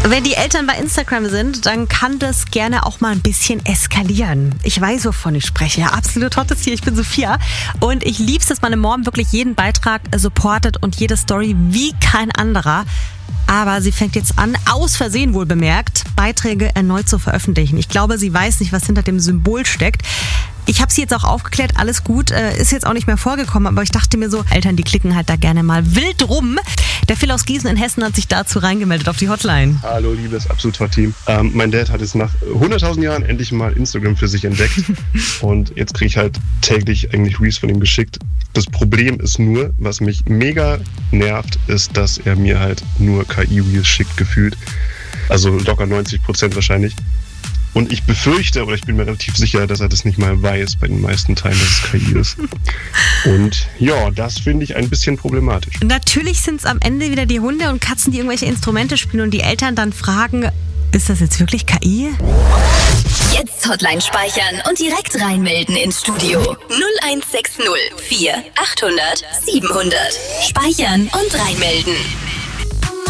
Wenn die Eltern bei Instagram sind, dann kann das gerne auch mal ein bisschen eskalieren. Ich weiß, wovon ich spreche. Ja, absolut hottes Tier. Ich bin Sophia und ich lieb's, dass meine Mom wirklich jeden Beitrag supportet und jede Story wie kein anderer. Aber sie fängt jetzt an, aus Versehen wohl bemerkt, Beiträge erneut zu veröffentlichen. Ich glaube, sie weiß nicht, was hinter dem Symbol steckt. Ich habe sie jetzt auch aufgeklärt, alles gut, ist jetzt auch nicht mehr vorgekommen, aber ich dachte mir so, Eltern, die klicken halt da gerne mal wild rum. Der Phil aus Gießen in Hessen hat sich dazu reingemeldet auf die Hotline. Hallo, liebes Absolut-Team. Mein Dad hat jetzt nach 100.000 Jahren endlich mal Instagram für sich entdeckt und jetzt kriege ich halt täglich eigentlich Reels von ihm geschickt. Das Problem ist nur, was mich mega nervt, ist, dass er mir halt nur KI-Reels schickt, gefühlt. Also locker 90% wahrscheinlich. Und ich befürchte, oder ich bin mir relativ sicher, dass er das nicht mal weiß bei den meisten Teilen, dass es KI ist. Und ja, das finde ich ein bisschen problematisch. Natürlich sind es am Ende wieder die Hunde und Katzen, die irgendwelche Instrumente spielen und die Eltern dann fragen, ist das jetzt wirklich KI? Jetzt Hotline speichern und direkt reinmelden ins Studio. 0160 4 800 700. Speichern und reinmelden.